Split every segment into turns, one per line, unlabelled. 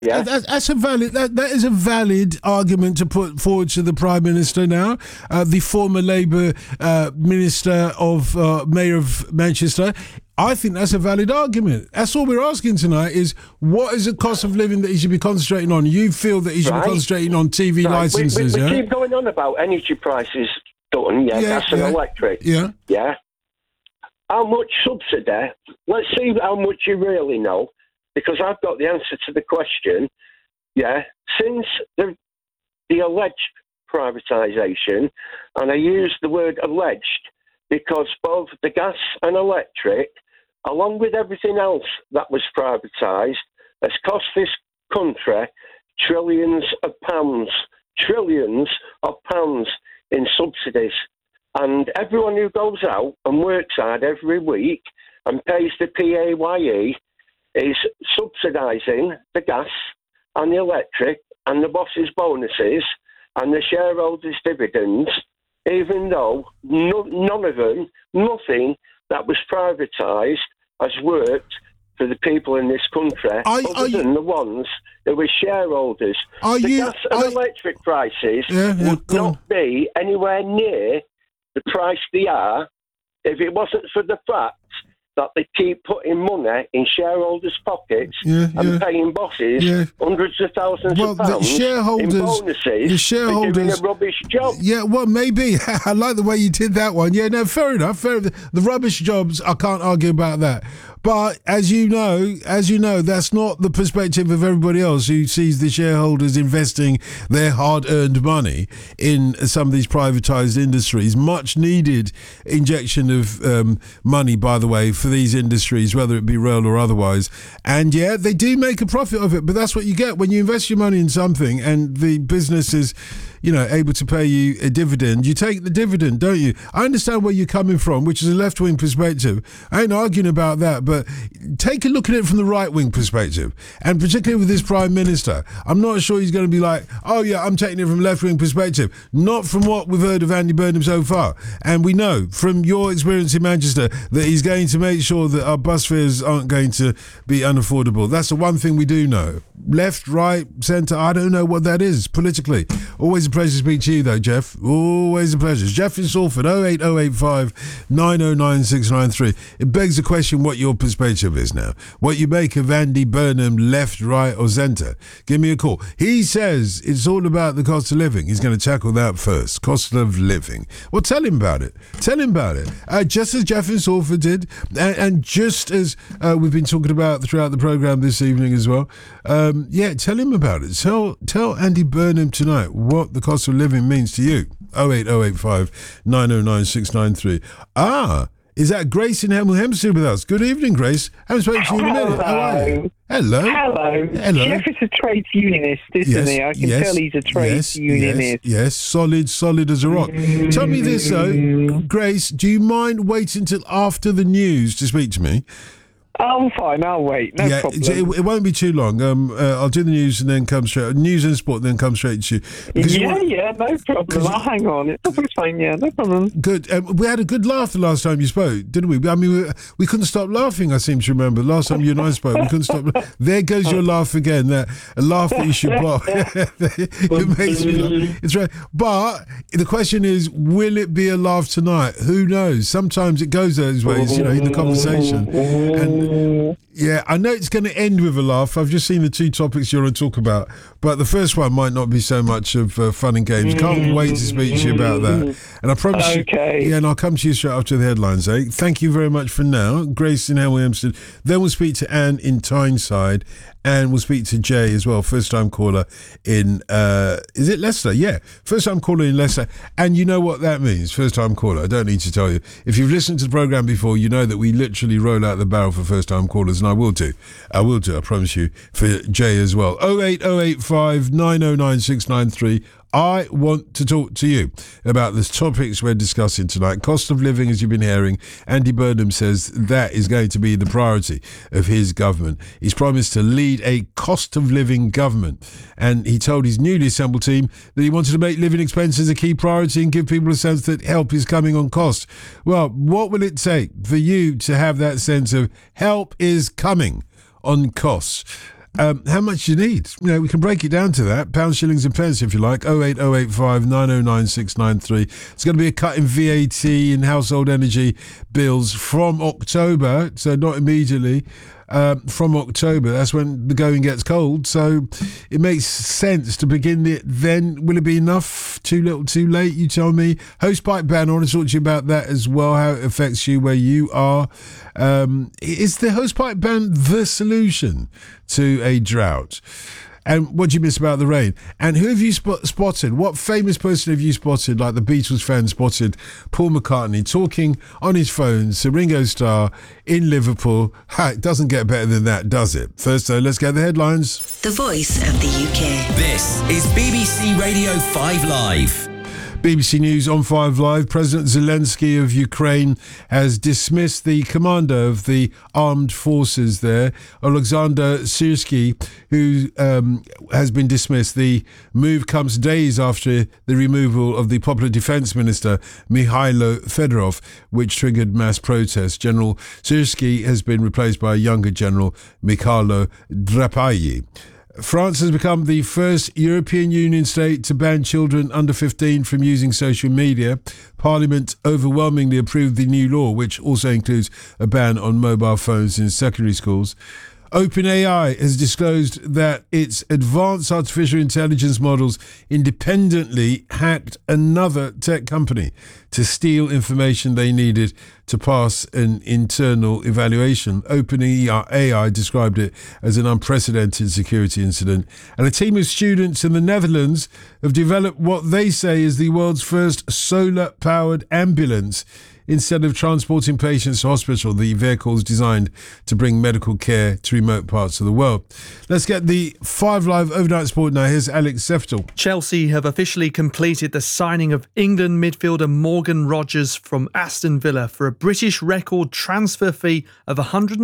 Yeah,
that's a valid. That is a valid argument to put forward to the Prime Minister now, the former Labour Minister of Mayor of Manchester. I think that's a valid argument. That's all we're asking tonight is what is the cost of living that he should be concentrating on? You feel that he should be concentrating on TV licences,
we keep going on about energy prices done, gas and electric.
Yeah.
How much subsidy? Let's see how much you really know, because I've got the answer to the question. Yeah, since the alleged privatisation, and I use the word alleged because both the gas and electric, along with everything else that was privatised, has cost this country trillions of pounds in subsidies. And everyone who goes out and works hard every week and pays the PAYE is subsidising the gas and the electric and the boss's bonuses and the shareholders' dividends, even though none of them, nothing that was privatised has worked for the people in this country, other than the ones who were shareholders. The gas and electric prices would not be anywhere near the price they are if it wasn't for the fact that they keep putting money in shareholders' pockets and paying bosses hundreds of thousands of pounds in bonuses for doing a rubbish job.
Yeah, well, maybe. I like the way you did that one. Yeah, no, fair enough. The rubbish jobs, I can't argue about that. But as you know, that's not the perspective of everybody else who sees the shareholders investing their hard-earned money in some of these privatised industries. Much needed injection of money, by the way, for these industries, whether it be rail or otherwise. And yeah, they do make a profit of it, but that's what you get when you invest your money in something and the business is, able to pay you a dividend. You take the dividend, don't you? I understand where you're coming from, which is a left-wing perspective. I ain't arguing about that, but take a look at it from the right-wing perspective, and particularly with this Prime Minister. I'm not sure he's going to be like, oh yeah, I'm taking it from a left-wing perspective. Not from what we've heard of Andy Burnham so far. And we know from your experience in Manchester that he's going to make sure that our bus fares aren't going to be unaffordable. That's the one thing we do know. Left, right, centre, I don't know what that is politically. Always a pleasure to speak to you though, Jeff. Always a pleasure. Jeff in Salford, 08085 909 693. It begs the question what your perspective is now. What you make of Andy Burnham, left, right or centre. Give me a call. He says it's all about the cost of living. He's going to tackle that first. Cost of living. Well, tell him about it. Just as Jeff in Salford did, and just as we've been talking about throughout the programme this evening as well. Tell him about it. Tell Andy Burnham tonight what the cost of living means to you. 08085 909 693. Is that Grace in Hemel Hempstead with us? Good evening, Grace. I haven't spoken to you in a minute. How are you? Hello.
Jeff is a trades unionist, isn't he? I can tell he's a trades unionist.
Yes, solid as a rock. Tell me this, though. Grace, do you mind waiting till after the news to speak to me?
Oh, fine. I'll wait. No problem.
It won't be too long. I'll do the news and then come straight. News and sport, then come straight to you.
No problem. I'll hang on. It's fine. Yeah, no problem.
Good. We had a good laugh the last time you spoke, didn't we? I mean, we couldn't stop laughing. I seem to remember last time you and I spoke, we couldn't stop. There goes your laugh again. That a laugh that you should block. It makes me laugh. It's right. But the question is, will it be a laugh tonight? Who knows? Sometimes it goes those ways, in the conversation. And yeah, I know it's going to end with a laugh. I've just seen the two topics you're going to talk about, but the first one might not be so much of fun and games. Can't wait to speak to you about that. And I promise you, and I'll come to you straight after the headlines. Thank you very much for now. Grace in Hemel Hempstead. Then we'll speak to Anne in Tyneside, and we'll speak to Jay as well, first-time caller in, is it Leicester? Yeah, first-time caller in Leicester. And you know what that means, first-time caller. I don't need to tell you. If you've listened to the programme before, you know that we literally roll out the barrel for first-time callers, and I will do, I promise you, for Jay as well. 08085 909 693. I want to talk to you about the topics we're discussing tonight. Cost of living, as you've been hearing. Andy Burnham says that is going to be the priority of his government. He's promised to lead a cost of living government. And he told his newly assembled team that he wanted to make living expenses a key priority and give people a sense that help is coming on cost. Well, what will it take for you to have that sense of help is coming on costs? How much do you need? We can break it down to that. Pounds, shillings and pence, if you like. 08085 909 693. It's going to be a cut in VAT in household energy bills from October, so not immediately. From October, that's when the going gets cold, so it makes sense to begin it then. Will it be enough? Too little, too late? You tell me. Hosepipe ban, I want to talk to you about that as well, how it affects you where you are. Is the hosepipe ban the solution to a drought? And what do you miss about the rain? And who have you spotted? What famous person have you spotted, like the Beatles fan spotted Paul McCartney talking on his phone to Ringo Starr in Liverpool? It doesn't get better than that, does it? First, though, let's get the headlines.
The Voice of the UK.
This is BBC Radio 5 Live.
BBC News on 5 Live. President Zelensky of Ukraine has dismissed the commander of the armed forces there, Alexander Syrsky, who has been dismissed. The move comes days after the removal of the popular defence minister, Mikhailo Fedorov, which triggered mass protests. General Syrsky has been replaced by a younger general, Mikhailo Drapayi. France has become the first European Union state to ban children under 15 from using social media. Parliament overwhelmingly approved the new law, which also includes a ban on mobile phones in secondary schools. OpenAI has disclosed that its advanced artificial intelligence models independently hacked another tech company to steal information they needed to pass an internal evaluation. OpenAI described it as an unprecedented security incident. And a team of students in the Netherlands have developed what they say is the world's first solar-powered ambulance. Instead of transporting patients to hospital, the vehicle is designed to bring medical care to remote parts of the world. Let's get the 5 Live overnight sport now. Here's Alex Seftel.
Chelsea have officially completed the signing of England midfielder Morgan Rogers from Aston Villa for a British record transfer fee of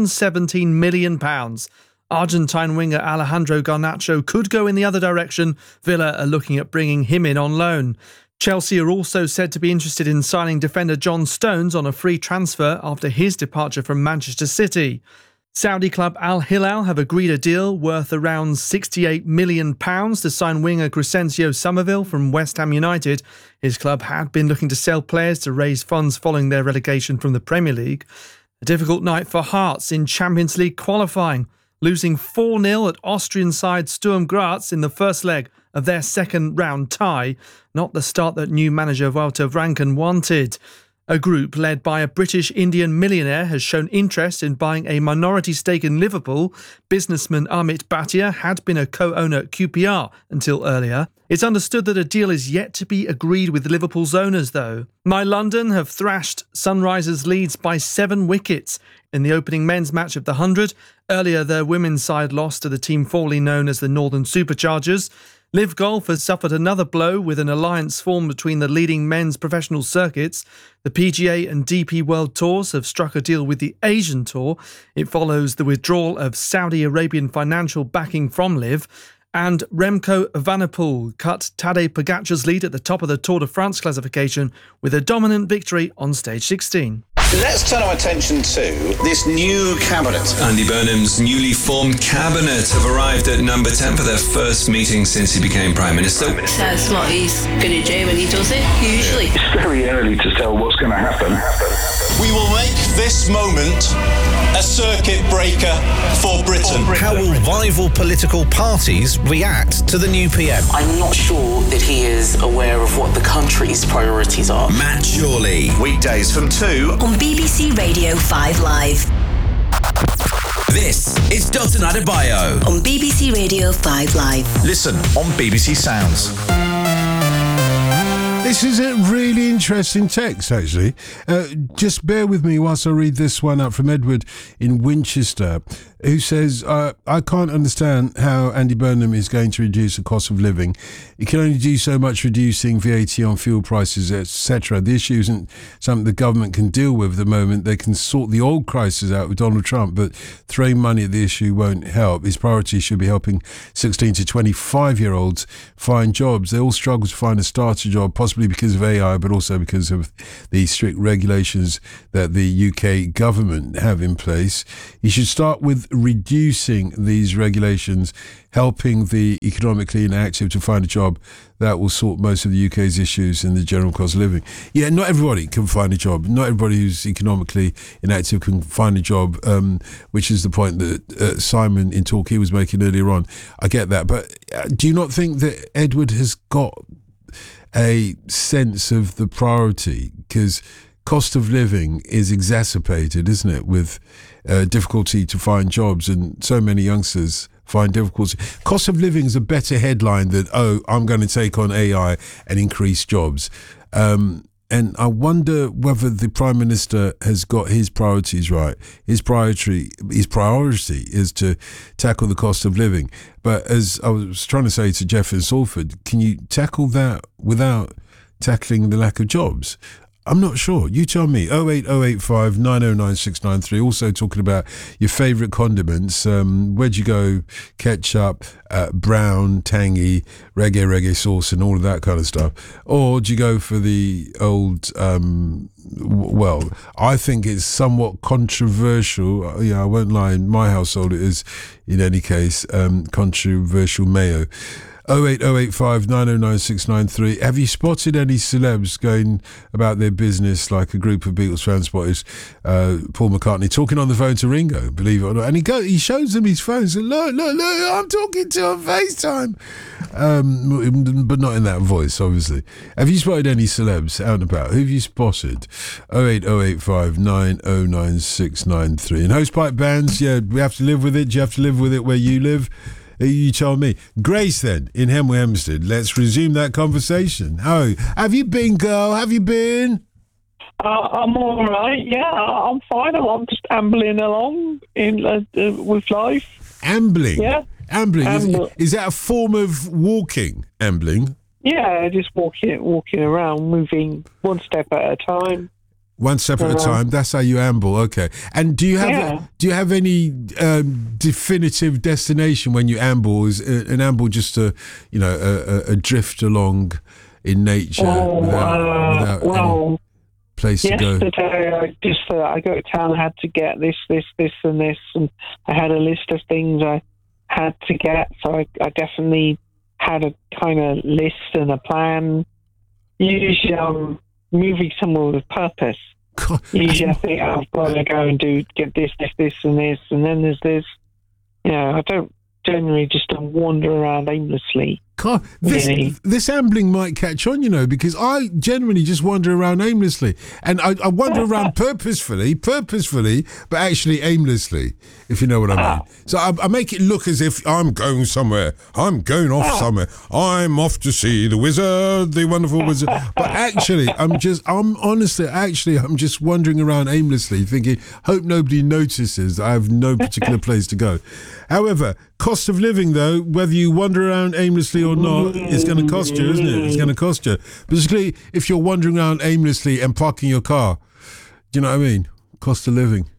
£117 million. Argentine winger Alejandro Garnacho could go in the other direction. Villa are looking at bringing him in on loan. Chelsea are also said to be interested in signing defender John Stones on a free transfer after his departure from Manchester City. Saudi club Al Hilal have agreed a deal worth around £68 million to sign winger Crescencio Somerville from West Ham United. His club had been looking to sell players to raise funds following their relegation from the Premier League. A difficult night for Hearts in Champions League qualifying, losing 4-0 at Austrian side Sturm Graz in the first leg of their second round tie, not the start that new manager Wouter Franken wanted. A group led by a British-Indian millionaire has shown interest in buying a minority stake in Liverpool. Businessman Amit Bhatia had been a co-owner at QPR until earlier. It's understood that a deal is yet to be agreed with Liverpool's owners, though. My London have thrashed Sunrisers Leeds by 7 wickets in the opening men's match of the 100. Earlier, their women's side lost to the team formerly known as the Northern Superchargers. Liv Golf has suffered another blow with an alliance formed between the leading men's professional circuits. The PGA and DP World Tours have struck a deal with the Asian Tour. It follows the withdrawal of Saudi Arabian financial backing from Liv. And Remco Evenepoel cut Tadej Pogacar's lead at the top of the Tour de France classification with a dominant victory on stage 16.
Let's turn our attention to this new cabinet.
Andy Burnham's newly formed cabinet have arrived at number 10 for their first meeting since he became Prime Minister.
Says what he's going to do when he does it, usually.
It's very early to tell what's going to happen.
We will make this moment a circuit breaker for Britain.
How will rival political parties react to the new PM?
I'm not sure that he is aware of what the country's priorities are.
Matt Chorley.
Weekdays from 2
on BBC Radio 5 Live.
This is Dalton Adebayo
on BBC Radio 5 Live.
Listen on BBC Sounds.
This is a really interesting text, actually. Just bear with me whilst I read this one out from Edward in Winchester, who says, I can't understand how Andy Burnham is going to reduce the cost of living. He can only do so much reducing VAT on fuel prices, etc. The issue isn't something the government can deal with at the moment. They can sort the old crisis out with Donald Trump, but throwing money at the issue won't help. His priority should be helping 16 to 25-year-olds find jobs. They all struggle to find a starter job, possibly because of AI, but also because of the strict regulations that the UK government have in place. He should start with with reducing these regulations, helping the economically inactive to find a job that will sort most of the UK's issues in the general cost of living. Yeah, not everybody can find a job. Not everybody who's economically inactive can find a job, which is the point that Simon in Torquay was making earlier on. I get that. But do you not think that Edward has got a sense of the priority? Because cost of living is exacerbated, isn't it, with difficulty to find jobs, and so many youngsters find difficulty. Cost of living is a better headline than, I'm going to take on AI and increase jobs. And I wonder whether the Prime Minister has got his priorities right. His priority is to tackle the cost of living. But as I was trying to say to Jeff in Salford, can you tackle that without tackling the lack of jobs? I'm not sure. You tell me. 08085 909 693. Also talking about your favourite condiments. Where'd you go? Ketchup, brown, tangy, reggae sauce and all of that kind of stuff. Or do you go for the old, well, I think it's somewhat controversial. Yeah, I won't lie. In my household, it is, in any case, controversial mayo. 08085 909 693. Have you spotted any celebs going about their business like a group of Beatles fans spotted Paul McCartney talking on the phone to Ringo, believe it or not? And he shows them his phone and says, look, I'm talking to on FaceTime. But not in that voice, obviously. Have you spotted any celebs out and about? Who have you spotted? 08085 909 693. And hosepipe bands, yeah, we have to live with it. Do you have to live with it where you live? You tell me. Grace, then, in Hemel Hempstead. Let's resume that conversation. How have you been, girl? Have you been?
I'm all right. Yeah, I'm fine. I'm just ambling along with life.
Ambling?
Yeah.
Ambling. Is that a form of walking, ambling?
Yeah, just walking around, moving one step at a time.
One step at a time. That's how you amble. Okay. And do you have any definitive destination when you amble? Is an amble just a drift along in nature without any place to go?
Yesterday, I go to town. I had to get this, and this, and I had a list of things I had to get. So I definitely had a kind of list and a plan. Usually, I'm moving somewhere with purpose.
God.
Usually I think I've got to go and get this, and this, and then there's this. I don't generally just wander around aimlessly.
God, this ambling might catch on, because I generally just wander around aimlessly. And I wander around purposefully, but actually aimlessly, if you know what I mean. So I make it look as if I'm going somewhere. I'm going off somewhere. I'm off to see the wizard, the wonderful wizard. But actually, I'm just wandering around aimlessly, thinking, hope nobody notices that I have no particular place to go. However, cost of living, though, whether you wander around aimlessly or not, it's going to cost you, isn't it? It's going to cost you. Particularly if you're wandering around aimlessly and parking your car. Do you know what I mean? Cost of living.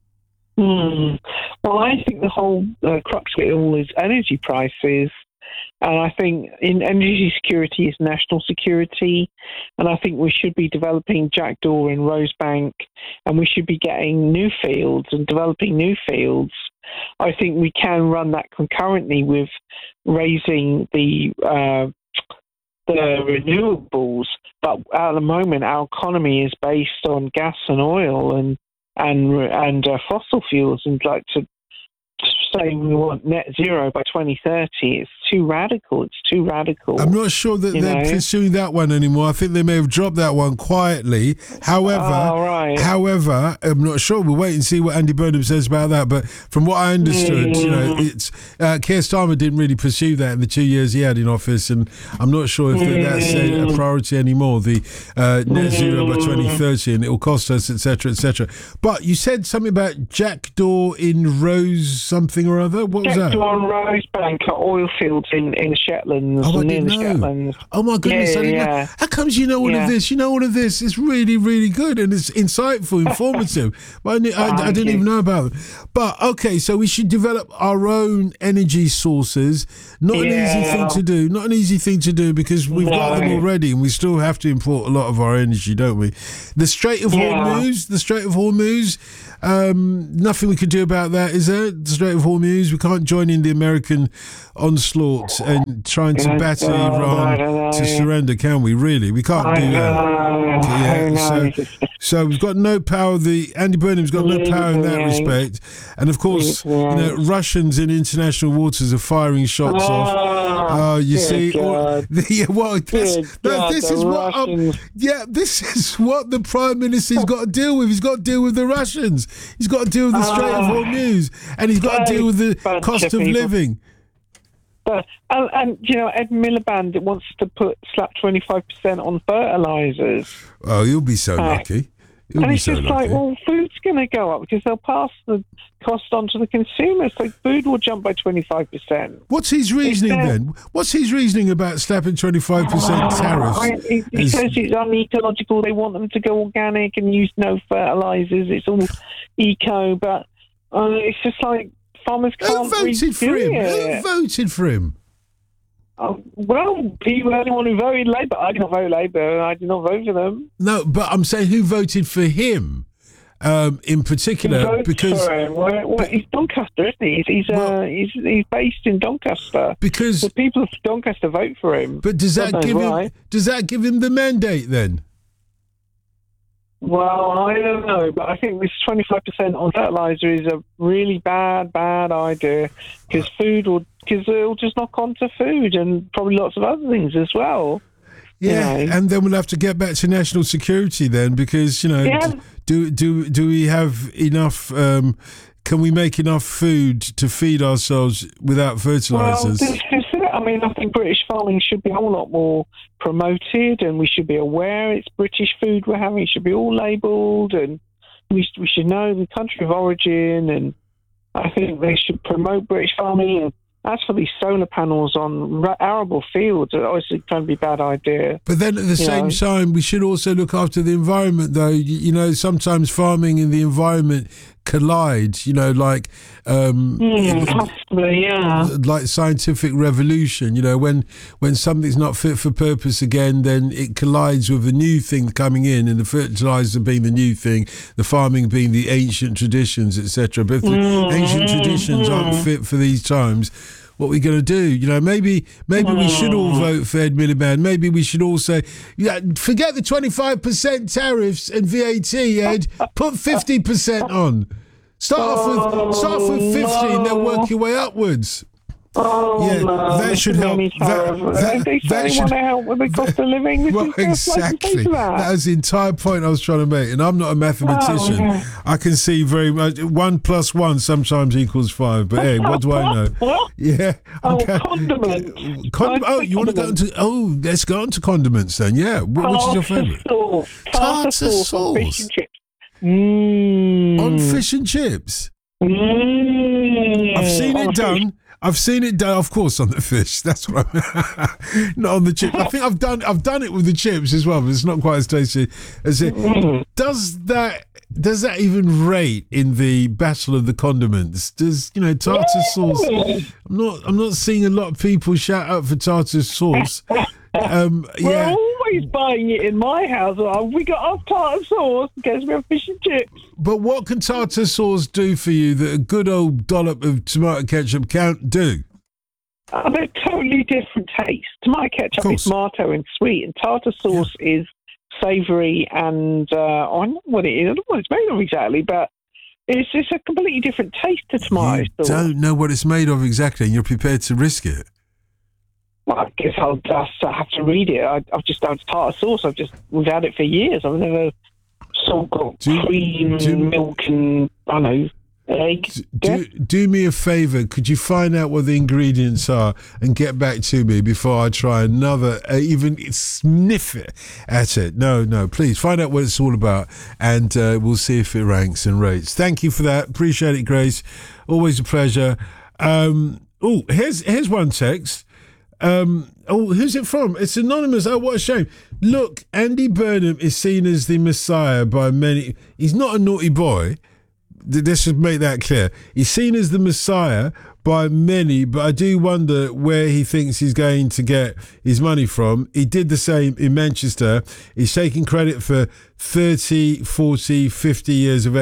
Well, I think the whole crux of it all is energy prices. And I think energy security is national security. And I think we should be developing Jackdaw and Rosebank, and we should be getting new fields and developing new fields. I think we can run that concurrently with raising the renewables, but at the moment our economy is based on gas and oil and fossil fuels, and like to say we want net zero by 2030, it's too radical.
I'm not sure that they're pursuing that one anymore. I think they may have dropped that one quietly. However, I'm not sure. We'll wait and see what Andy Burnham says about that. But from what I understood, it's Keir Starmer didn't really pursue that in the 2 years he had in office, and I'm not sure if that's a priority anymore. The net zero by 2030, and it will cost us, etc., etc. But you said something about Jackdaw in Rose something or other. What was that?
Jackdaw and Rosebank are oil fields in the Shetlands.
Oh, I didn't know.
Shetlands.
Oh my goodness! I didn't know. How comes you know all of this? You know all of this. It's really, really good, and it's insightful, informative. But I didn't even know about it. But okay, so we should develop our own energy sources. Not an easy thing to do. Not an easy thing to do because we've got them already, and we still have to import a lot of our energy, don't we? The Strait of Hormuz. Nothing we could do about that, is there? The Strait of Hormuz, we can't join in the American onslaught and trying to batter Iran to surrender, can we? Really, we can't do that. So we've got no power. Andy Burnham's got no power in that respect, and of course, Russians in international waters are firing shots off. You see, this is what the Prime Minister's got to deal with. He's got to deal with the Russians. He's got to deal with the Strait of Hormuz, and he's got to deal with the cost of living.
And Ed Miliband wants to slap 25% on fertilizers.
Oh, you'll be so lucky.
And it's just like, well, food's going to go up because they'll pass the cost on to the consumer. So food will jump by 25%.
What's his reasoning then? What's his reasoning about slapping 25% tariffs?
He says it's unecological. They want them to go organic and use no fertilizers. It's all eco, but it's just like farmers can't
voted for him? Who voted for him?
Well, people are the one who voted Labour. I did not vote Labour. I did not vote for them.
No, but I'm saying who voted for him in particular? Because
he's Doncaster, isn't he? He's based in Doncaster.
Because
the people of Doncaster vote for him.
But does that give him the mandate then?
Well, I don't know, but I think this 25% on fertilizer is a really bad idea because it'll just knock onto food and probably lots of other things as well.
Yeah, and then we'll have to get back to national security then because, do we have enough... can we make enough food to feed ourselves without fertilizers?
Well, I think British farming should be a whole lot more promoted and we should be aware it's British food we're having. It should be all labelled and we should know the country of origin, and I think they should promote British farming. And as for these solar panels on arable fields, it's obviously going to be a bad idea.
But then at the same time, we should also look after the environment, though. Sometimes farming and the environment collide, like
possibly,
like scientific revolution, when something's not fit for purpose again, then it collides with a new thing coming in, and the fertilizer being the new thing, the farming being the ancient traditions, etc. But if the ancient traditions aren't fit for these times, what are we going to do? Maybe we should all vote for Ed Miliband. Maybe we should all say, forget the 25% tariffs and VAT, Ed. Put 50% on. Start off with 50 and then work your way upwards. That should help.
They want to help with the cost of living.
Well, exactly. That was the entire point I was trying to make. And I'm not a mathematician. I can see very much 1 + 1 sometimes equals 5. But hey, what do I know? Yeah. Okay.
Condiments.
You want to go into? Let's go on to condiments then. Yeah. Which is your favourite? Tartar sauce. On fish and chips. I've seen it done. Of course, on the fish. That's what I'm not on the chips. I think I've done it with the chips as well, but it's not quite as tasty as it. Does that even rate in the battle of the condiments? Does tartar sauce? I'm not seeing a lot of people shout out for tartar sauce.
We're always buying it in my house. We got our tartar sauce because we have fish and chips.
But what can tartar sauce do for you that a good old dollop of tomato ketchup can't do?
They're totally different tastes. Tomato ketchup is tomato and sweet, and tartar sauce is savoury and I don't know what it is. I don't know what it's made of exactly, but it's a completely different taste to tomato sauce.
You don't know what it's made of exactly, and you're prepared to risk it.
Well, I guess I'll just have to read it. I've just done tartar sauce. We've had it for years. I've never got cream, milk, and I don't know, eggs.
Do me a favour. Could you find out what the ingredients are and get back to me before I try another, even sniff it at it? No, please find out what it's all about, and we'll see if it ranks and rates. Thank you for that. Appreciate it, Grace. Always a pleasure. Here's one text. Who's it from? It's anonymous. Oh, what a shame. Look, Andy Burnham is seen as the Messiah by many. He's not a naughty boy. Let's just make that clear. He's seen as the Messiah by many, but I do wonder where he thinks he's going to get his money from. He did the same in Manchester. He's taking credit for 30, 40, 50 years of